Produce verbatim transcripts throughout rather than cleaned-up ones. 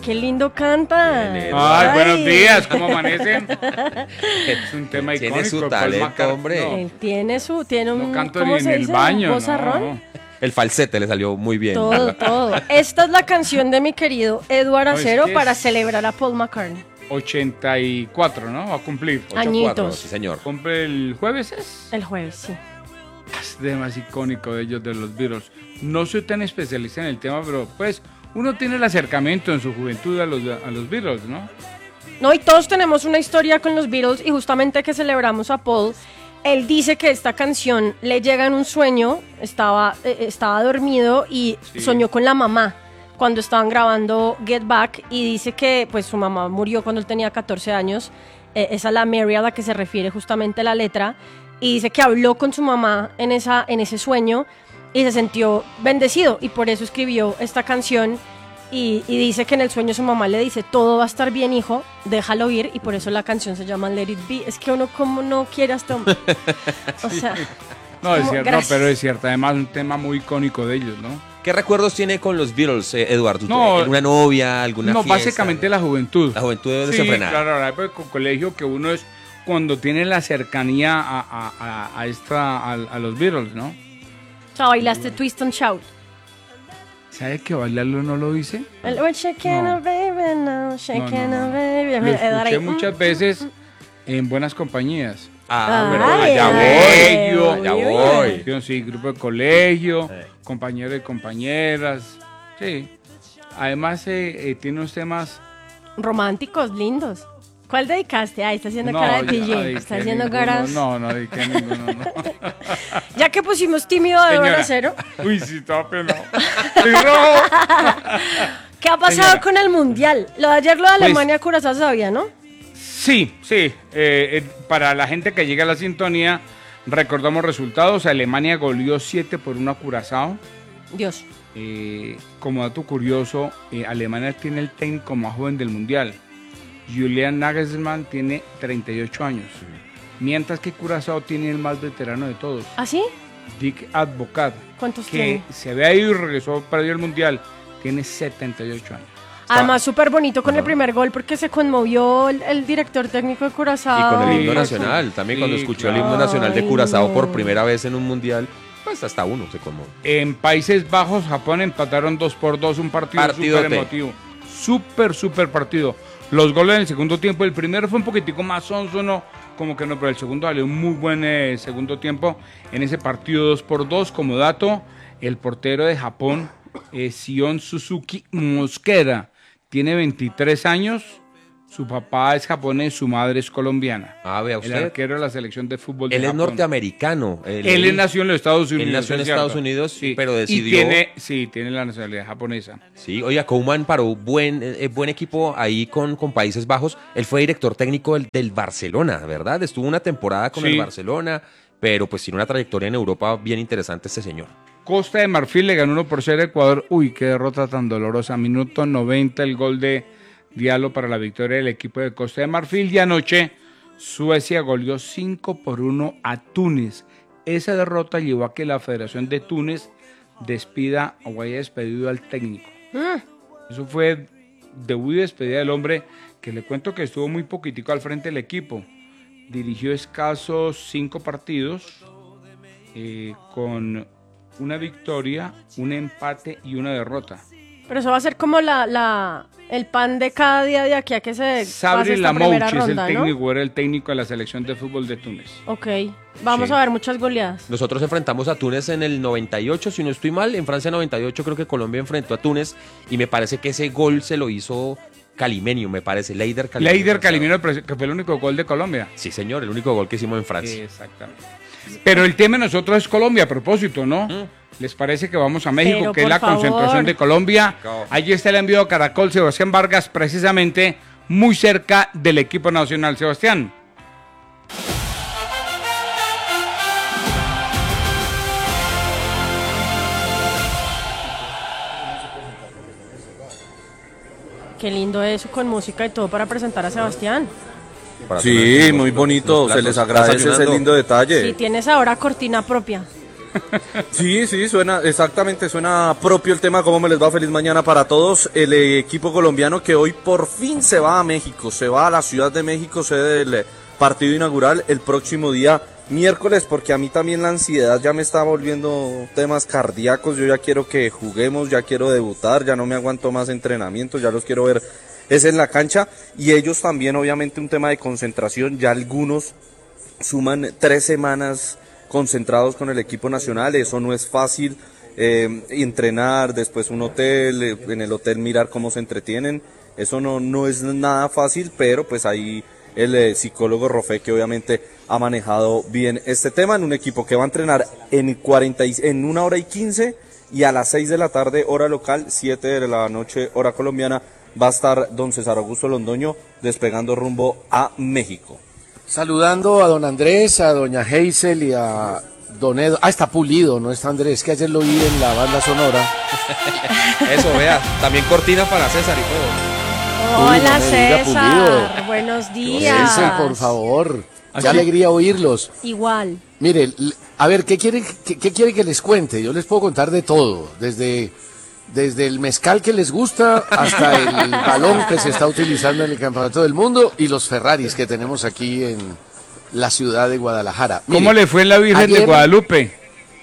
qué lindo canta. Ay, Ay. buenos días, ¿cómo amanecen? Es un tema icónico. Tiene su talento, hombre. No. Él tiene su, tiene un, No canto ¿cómo ni se en el dice? baño. ¿Un vozarrón? No. El falsete le salió muy bien. Todo, todo. Esta es la canción de mi querido Eduardo No, es Acero que para es- celebrar a Paul McCartney. ochenta y cuatro, ¿no? Va a cumplir. ocho Añitos. cuatro, sí, señor. Cumple el jueves, ¿es? El jueves, sí. Es de más icónico de ellos, de los Beatles. No soy tan especialista en el tema, pero pues uno tiene el acercamiento en su juventud a los, a los Beatles, ¿no? No, y todos tenemos una historia con los Beatles y justamente que celebramos a Paul, él dice que esta canción le llega en un sueño, estaba, eh, estaba dormido y Sí. soñó con la mamá cuando estaban grabando Get Back y dice que pues su mamá murió cuando él tenía catorce años, eh, esa es la Mary a la que se refiere justamente la letra, y dice que habló con su mamá en, esa, en ese sueño y se sintió bendecido y por eso escribió esta canción. Y, y dice que en el sueño su mamá le dice, todo va a estar bien, hijo, déjalo ir, y por eso la canción se llama Let It Be. Es que uno como no quiere hasta... O sea... No, es como, cierto, no, gracias. pero es cierto. Además, un tema muy icónico de ellos, ¿no? ¿Qué recuerdos tiene con los Beatles, eh, Eduardo? No, ¿Alguna novia, alguna No, fiesta? básicamente la juventud. La juventud debe Sí, desenfrenada. claro, la época de colegio que uno es cuando tiene la cercanía a, a, a, a esta, a, a los Beatles, ¿no? O sea, bailaste Twist and Shout. ¿Sabe que bailarlo no lo hice? El, We're shaking No. a baby now, shaking no, a no. baby. Lo Mira, Edgar escuché ahí, muchas mm, veces en buenas compañías. Ah, pero Ay, allá ay, voy, ay, allá ay, voy. Yo sí, grupo de colegio, Sí. compañeros y compañeras. Sí. Además, eh, eh, tiene unos temas. románticos, lindos. ¿Cuál dedicaste? Ay, está haciendo No, cara de ya P J. dediqué Está haciendo ninguno, caras. No, no dediqué ninguno, no. Ya que pusimos tímido de Eduardo Señora. Acero, Uy, sí, estaba penado. Estoy rojo. ¿qué ha pasado Señora. con el Mundial? Lo de ayer, lo de Pues- Alemania, Curazao sabía, ¿no? Sí, sí. eh, eh, para la gente que llega a la sintonía, recordamos resultados. Alemania goleó siete por uno a Curazao. Dios. Eh, como dato curioso, eh, Alemania tiene el técnico más joven del mundial. Julian Nagelsmann tiene treinta y ocho años. Mientras que Curazao tiene el más veterano de todos, ¿Ah, sí? Dick Advocat, ¿Cuántos que tiene? se había ido y regresó para el mundial. Tiene setenta y ocho años. Además, súper bonito con el primer gol porque se conmovió el, el director técnico de Y Curazao. con el himno Sí, nacional, también sí, cuando escuchó el claro. himno nacional de Ay, Curazao por no. primera vez en un mundial, pues hasta uno se conmovió. En Países Bajos, Japón empataron dos por dos, un partido Partidote. súper emotivo. Súper, súper partido. Los goles en el segundo tiempo, el primero fue un poquitico más sonso, no, como que no, pero el segundo salió un muy buen eh, segundo tiempo. En ese partido dos por dos, como dato, el portero de Japón, eh, Sion Suzuki Mosqueda, tiene veintitrés años, su papá es japonés, su madre es colombiana. Ah, vea El usted. arquero de la selección de fútbol de Él es Japón. norteamericano. Él, Él nació en los Estados Unidos. nació en es cierto. Estados Unidos, sí. pero decidió- Y tiene, sí, tiene la nacionalidad japonesa. Sí, oiga, Koeman paró buen, eh, buen equipo ahí con, con Países Bajos. Él fue director técnico del, del Barcelona, ¿verdad? Estuvo una temporada con Sí. el Barcelona, pero pues tiene una trayectoria en Europa bien interesante este señor. Costa de Marfil le ganó uno por cero a Ecuador. Uy, qué derrota tan dolorosa. Minuto noventa, el gol de Diallo para la victoria del equipo de Costa de Marfil. Y anoche, Suecia goleó cinco por uno a Túnez. Esa derrota llevó a que la Federación de Túnez despida o haya despedido al técnico. Mm, Eso fue debut y despedida del hombre, que le cuento que estuvo muy poquitico al frente del equipo. Dirigió escasos cinco partidos eh, con una victoria, un empate y una derrota. pero eso va a ser como la, la, el pan de cada día de aquí a que se pase Sabri esta primera Lamouchi es el ronda, ¿no? técnico, era el técnico de la selección de fútbol de Túnez. Ok, vamos Sí. a ver muchas goleadas. Nosotros enfrentamos a Túnez en el noventa y ocho, si no estoy mal, en Francia noventa y ocho creo que Colombia enfrentó a Túnez y me parece que ese gol se lo hizo Calimenio, me parece, Leider Calimenio. Leider Calimero, que fue el único gol de Colombia. Sí, señor, el único gol que hicimos en Francia. Exactamente. Pero el tema de nosotros es Colombia, a propósito, ¿no? Mm. ¿Les parece que vamos a México, Pero, que es por la favor. concentración de Colombia? No. Allí está el envío a Caracol, Sebastián Vargas, precisamente muy cerca del equipo nacional. Sebastián. Qué lindo eso con música y todo para presentar a Sebastián. Para Sí, sonar muy los- bonito, los se les platos. agradece ese Desayunando. lindo detalle. Sí, tienes ahora cortina propia. Sí, sí, suena, exactamente, suena propio el tema. ¿Cómo me les va? Feliz mañana para todos. El equipo colombiano que hoy por fin se va a México, se va a la Ciudad de México, sede del partido inaugural el próximo día miércoles, porque a mí también la ansiedad ya me está volviendo temas cardíacos. Yo ya quiero que juguemos, ya quiero debutar, ya no me aguanto más entrenamientos, ya los quiero ver es en la cancha, y ellos también obviamente un tema de concentración. Ya algunos suman tres semanas concentrados con el equipo nacional, eso no es fácil, eh, entrenar, después un hotel, eh, en el hotel mirar cómo se entretienen, eso no, no es nada fácil, pero pues ahí el eh, psicólogo Rofé, que obviamente ha manejado bien este tema, en un equipo que va a entrenar en, cuarenta y, en una hora y quince, y a las seis de la tarde hora local, siete de la noche hora colombiana, va a estar don César Augusto Londoño despegando rumbo a México. Saludando a don Andrés, a doña Hazel y a don Edo. Ah, está Pulido, no está Andrés, que ayer lo vi en la banda sonora. Eso, vea, también cortina para César y todo. Hola, Uy, no me diga César, Pulido. buenos días. César, por favor, qué Así- alegría oírlos. Igual. Mire, l- a ver, ¿qué quiere, qué, qué quiere que les cuente? Yo les puedo contar de todo, desde, desde el mezcal que les gusta hasta el balón que se está utilizando en el Campeonato del Mundo y los Ferraris que tenemos aquí en la ciudad de Guadalajara. Mire, ¿Cómo le fue en la Virgen de ayer- Guadalupe?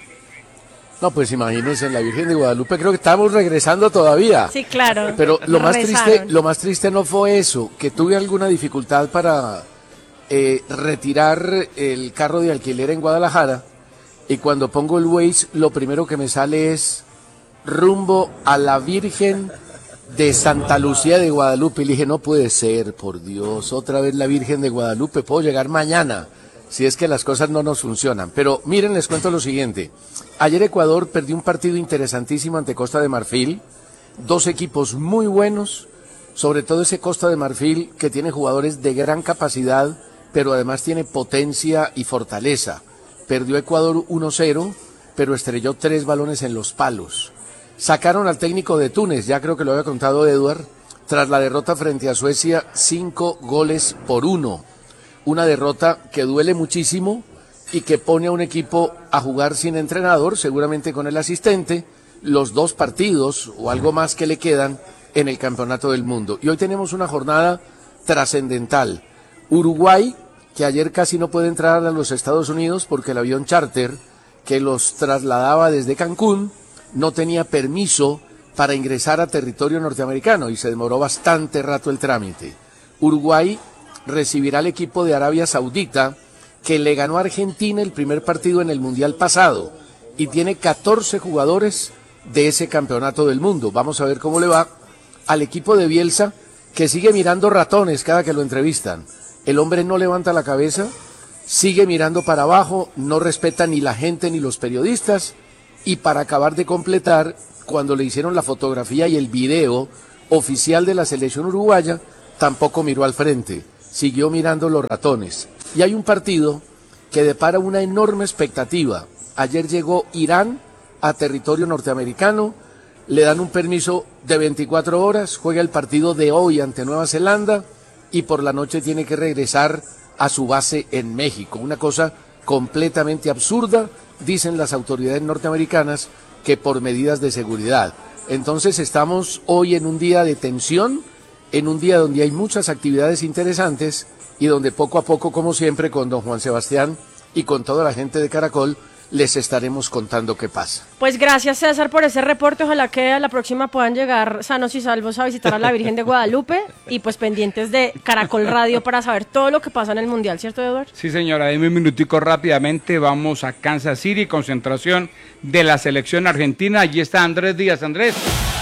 No, pues imagínense, en la Virgen de Guadalupe creo que estamos regresando todavía. Sí, claro. Pero lo más Rezaron. triste, lo más triste no fue eso, que tuve alguna dificultad para eh, retirar el carro de alquiler en Guadalajara, y cuando pongo el Waze lo primero que me sale es rumbo a la Virgen de Santa Lucía de Guadalupe, y le dije, no puede ser, por Dios, otra vez la Virgen de Guadalupe, puedo llegar mañana, si es que las cosas no nos funcionan. Pero miren, les cuento lo siguiente. Ayer Ecuador perdió un partido interesantísimo ante Costa de Marfil, dos equipos muy buenos, sobre todo ese Costa de Marfil que tiene jugadores de gran capacidad, pero además tiene potencia y fortaleza. Perdió Ecuador uno cero, pero estrelló tres balones en los palos. Sacaron al técnico de Túnez, ya creo que lo había contado Edward, tras la derrota frente a Suecia, cinco goles por uno. Una derrota que duele muchísimo y que pone a un equipo a jugar sin entrenador, seguramente con el asistente, los dos partidos o algo más que le quedan en el Campeonato del Mundo. Y hoy tenemos una jornada trascendental. Uruguay, que ayer casi no puede entrar a los Estados Unidos porque el avión charter que los trasladaba desde Cancún no tenía permiso para ingresar a territorio norteamericano y se demoró bastante rato el trámite. Uruguay recibirá al equipo de Arabia Saudita, que le ganó a Argentina el primer partido en el Mundial pasado y tiene catorce jugadores de ese campeonato del mundo. Vamos a ver cómo le va al equipo de Bielsa, que sigue mirando ratones cada que lo entrevistan. El hombre no levanta la cabeza, sigue mirando para abajo, no respeta ni la gente ni los periodistas, y para acabar de completar, cuando le hicieron la fotografía y el video oficial de la selección uruguaya, tampoco miró al frente, siguió mirando los ratones. Y hay un partido que depara una enorme expectativa. Ayer llegó Irán a territorio norteamericano, le dan un permiso de veinticuatro horas, juega el partido de hoy ante Nueva Zelanda y por la noche tiene que regresar a su base en México. Una cosa completamente absurda, dicen las autoridades norteamericanas, que por medidas de seguridad. Entonces estamos hoy en un día de tensión, en un día donde hay muchas actividades interesantes y donde poco a poco, como siempre, con don Juan Sebastián y con toda la gente de Caracol, les estaremos contando qué pasa. Pues gracias, César, por ese reporte. Ojalá que a la próxima puedan llegar sanos y salvos a visitar a la Virgen de Guadalupe y pues pendientes de Caracol Radio para saber todo lo que pasa en el Mundial, ¿cierto, Eduardo? Sí, señora, deme un minutico rápidamente. Vamos a Kansas City, concentración de la selección argentina. Allí está Andrés Díaz. Andrés.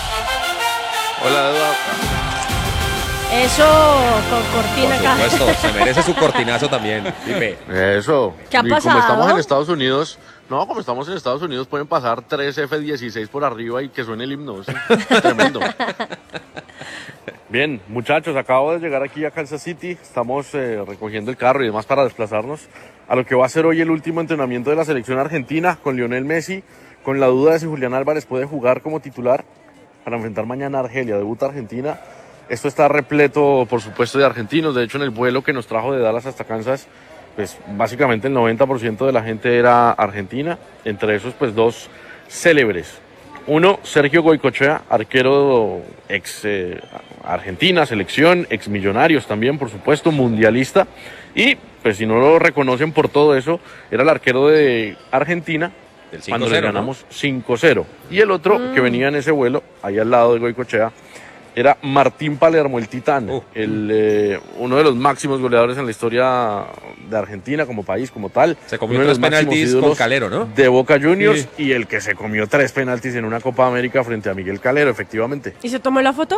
Hola, Eduardo. Eso, con cortina Por acá. supuesto, se merece su cortinazo también, Pipe. Eso. ¿Qué ha Y pasado? como estamos en Estados Unidos, no, como estamos en Estados Unidos, pueden pasar tres F dieciséis por arriba y que suene el himno. ¿Sí? Tremendo. Bien, muchachos, acabo de llegar aquí a Kansas City. Estamos eh, recogiendo el carro y demás para desplazarnos a lo que va a ser hoy el último entrenamiento de la selección argentina con Lionel Messi, con la duda de si Julián Álvarez puede jugar como titular para enfrentar mañana a Argelia. Debuta Argentina. Esto está repleto, por supuesto, de argentinos. De hecho, en el vuelo que nos trajo de Dallas hasta Kansas, pues básicamente el noventa por ciento de la gente era argentina, entre esos pues dos célebres. Uno, Sergio Goycochea, arquero ex eh, Argentina, selección, ex Millonarios también, por supuesto, mundialista. Y, pues si no lo reconocen por todo eso, era el arquero de Argentina Del cuando cinco le cero, ganamos cinco cero. Y el otro Mm. que venía en ese vuelo, ahí al lado de Goycochea, era Martín Palermo, el Titán, Uh. el, eh, uno de los máximos goleadores en la historia de Argentina como país, como tal. Se comió uno de tres los máximos penaltis ídolos con Calero, ¿no? De Boca Juniors Sí. y el que se comió tres penaltis en una Copa América frente a Miguel Calero, efectivamente. ¿Y se tomó la foto?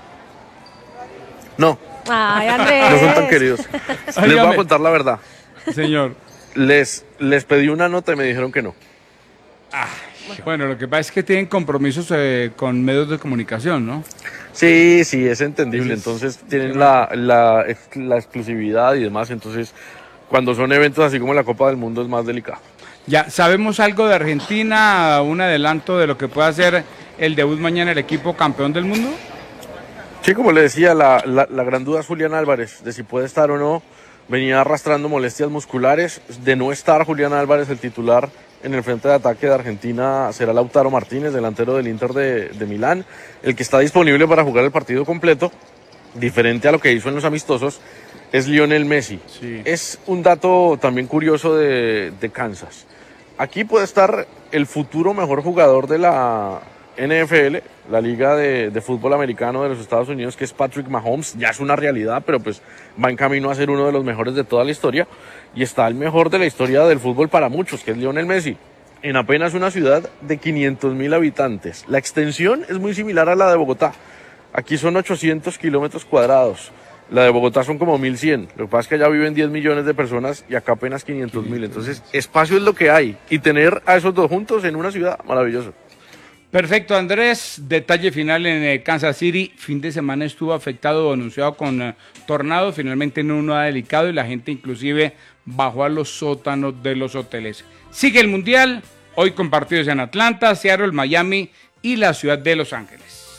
No, Ay, Andrés. no son tan queridos. Les voy Óigame. a contar la verdad. Señor. Les, les pedí una nota y me dijeron que no. Bueno, lo que pasa es que tienen compromisos eh, con medios de comunicación, ¿no? Sí, sí, es entendible. Entonces, Entonces tienen la, la, ex- la exclusividad y demás. Entonces, cuando son eventos así como la Copa del Mundo es más delicado. Ya, ¿sabemos algo de Argentina? ¿Un adelanto de lo que puede hacer el debut mañana el equipo campeón del mundo? Sí, como le decía, la, la, la gran duda es Julián Álvarez, de si puede estar o no. Venía arrastrando molestias musculares. De no estar Julián Álvarez, el titular en el frente de ataque de Argentina será Lautaro Martínez, delantero del Inter de, de Milán, el que está disponible para jugar el partido completo, diferente a lo que hizo en los amistosos, es Lionel Messi. Sí. Es un dato también curioso de, de Kansas. Aquí puede estar el futuro mejor jugador de la N F L, la liga de, de fútbol americano de los Estados Unidos, que es Patrick Mahomes. Ya es una realidad, pero pues va en camino a ser uno de los mejores de toda la historia. Y está el mejor de la historia del fútbol para muchos, que es Lionel Messi, en apenas una ciudad de quinientos mil habitantes. La extensión es muy similar a la de Bogotá. Aquí son ochocientos kilómetros cuadrados. La de Bogotá son como mil cien. Lo que pasa es que allá viven diez millones de personas y acá apenas quinientos mil. Entonces, espacio es lo que hay. Y tener a esos dos juntos en una ciudad, maravilloso. Perfecto, Andrés. Detalle final en eh, Kansas City. Fin de semana estuvo afectado o anunciado con eh, tornado. Finalmente no uno ha delicado y la gente inclusive bajó a los sótanos de los hoteles. Sigue el Mundial. Hoy con partidos en Atlanta, Seattle, Miami y la ciudad de Los Ángeles.